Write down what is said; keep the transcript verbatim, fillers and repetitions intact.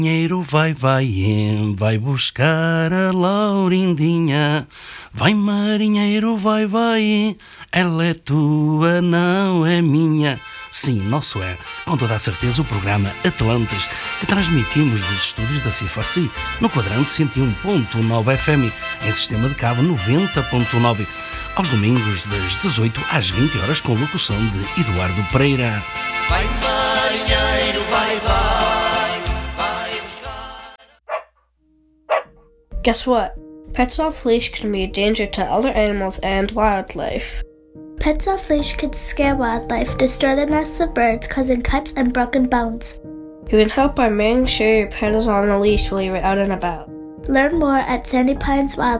Marinheiro vai, vai, em, vai buscar a Laurindinha. Vai, marinheiro, vai, vai, em, ela é tua, não é minha. Sim, nosso é, com toda a certeza, o programa Atlantes, que transmitimos dos estúdios da C F R C, no quadrante cento e um ponto nove F M, em sistema de cabo noventa ponto nove, aos domingos das dezoito às vinte horas, com locução de Eduardo Pereira. Vai, marinheiro, vai, vai, vai buscar. Guess what? Pets off leash can be a danger to other animals and wildlife. Pets off leash can scare wildlife, destroy the nests of birds, causing cuts and broken bones. You can help by making sure your pet is on a leash while you're out and about. Learn more at Sandy Pines Wildlife.